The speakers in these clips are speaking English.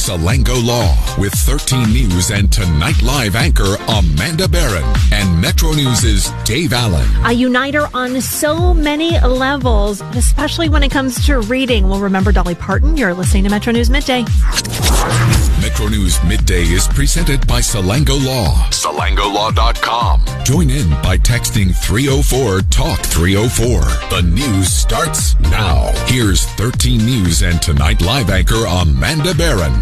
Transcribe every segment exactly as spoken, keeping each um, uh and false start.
Salango Law with thirteen News and Tonight Live anchor Amanda Barron and Metro News' Dave Allen. A uniter on so many levels, especially when it comes to reading. Well, remember Dolly Parton? You're listening to Metro News Midday. Metro News Midday is presented by Salango Law. Salango Law dot com. Join in by texting three oh four talk three oh four. The news starts now. Here's thirteen News and Tonight Live anchor Amanda Barron.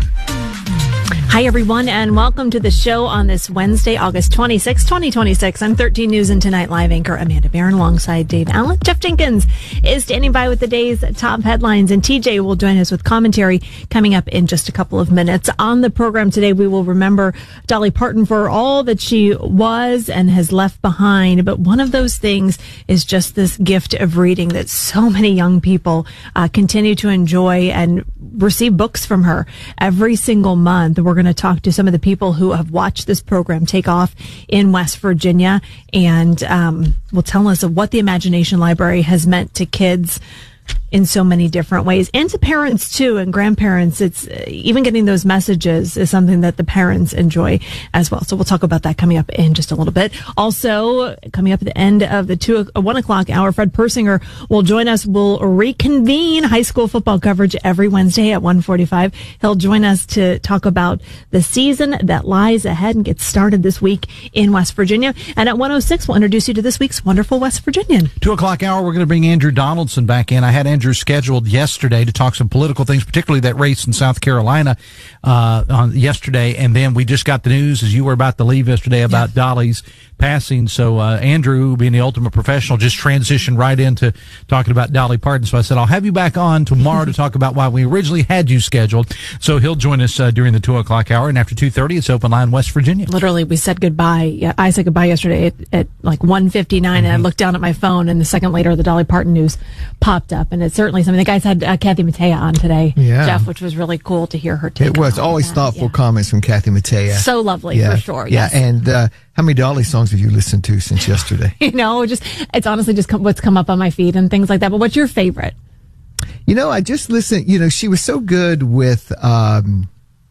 Hi, everyone, and welcome to the show on this Wednesday, August twenty-sixth, twenty twenty-six. I'm thirteen News and Tonight Live anchor Amanda Barron alongside Dave Allen. Jeff Jenkins is standing by with the day's top headlines, and T J will join us with commentary coming up in just a couple of minutes. On the program today, we will remember Dolly Parton for all that she was and has left behind. But one of those things is just this gift of reading that so many young people uh, continue to enjoy and receive books from her every single month. We're going to talk to some of the people who have watched this program take off in West Virginia, and um, will tell us what the Imagination Library has meant to kids in so many different ways, and to parents too, and grandparents. It's uh, even getting those messages is something that the parents enjoy as well. So we'll talk about that coming up in just a little bit. Also, coming up at the end of the two uh, one o'clock hour, Fred Persinger will join us. We'll reconvene high school football coverage every Wednesday at one forty-five. He'll join us to talk about the season that lies ahead and gets started this week in West Virginia. And at one oh six, we'll introduce you to this week's wonderful West Virginian. Two o'clock hour, we're going to bring Andrew Donaldson back in. I had Andrew scheduled yesterday to talk some political things, particularly that race in South Carolina uh, on yesterday, and then we just got the news as you were about to leave yesterday about yeah. Dolly's passing. So uh, Andrew, being the ultimate professional, just transitioned right into talking about Dolly Parton. So I said, I'll have you back on tomorrow to talk about why we originally had you scheduled. So he'll join us uh, during the two o'clock hour, and after two thirty, it's Open Line West Virginia. Literally, we said goodbye. Yeah, I said goodbye yesterday at, at like one fifty-nine, mm-hmm. and I looked down at my phone, and the second later, the Dolly Parton news popped up, and it's certainly something. The guys had uh, Kathy Mattea on today, yeah. Jeff, which was really cool to hear her take. It was always that. thoughtful yeah. comments from Kathy Mattea. So lovely, yeah. for sure. Yeah, yes. and uh, how many Dolly songs have you listened to since yesterday? you know, just it's honestly just come, what's come up on my feed and things like that. But what's your favorite? You know, I just listened. You know, she was so good with um,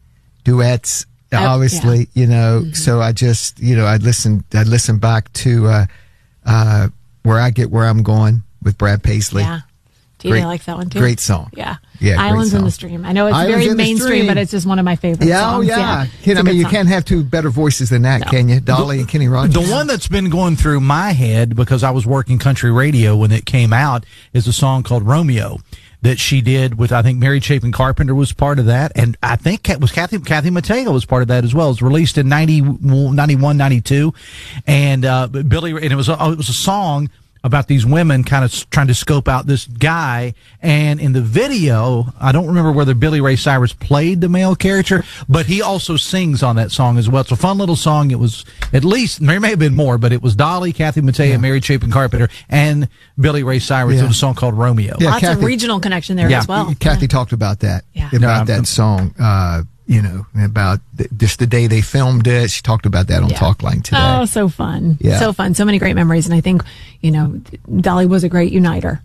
duets. Uh, obviously, yeah. you know, mm-hmm. so I just, you know, I listened. I listened back to uh, uh, "Where I Get Where I'm Going" with Brad Paisley. Yeah. T J likes that one too. Great song. Yeah. Yeah. Islands in the Stream. I know it's Islands very mainstream, but it's just one of my favorite yeah, songs. Oh, yeah. yeah. I mean, you song. can't have two better voices than that, no. can you? Dolly the, and Kenny Rogers. The one that's been going through my head because I was working country radio when it came out is a song called Romeo that she did with, I think, Mary Chapin Carpenter was part of that. And I think it was Kathy, Kathy Mattea was part of that as well. It was released in ninety, ninety-one, ninety-two. And, uh, Billy, and it was, a, it was a song about these women kind of trying to scope out this guy. And in the video, I don't remember whether Billy Ray Cyrus played the male character, but he also sings on that song as well. It's a fun little song. It was at least, there may have been more, but it was Dolly, Kathy Mattea, yeah. Mary Chapin Carpenter, and Billy Ray Cyrus. Yeah. It was a song called Romeo. Yeah, Lots Kathy, of regional connection there yeah. as well. Kathy yeah. talked about that, yeah. about no, that I'm, song. Uh, you know, about th- just the day they filmed it. She talked about that on yeah. Talkline today. Oh, so fun. Yeah. So fun. So many great memories. And I think, you know, Dolly was a great uniter.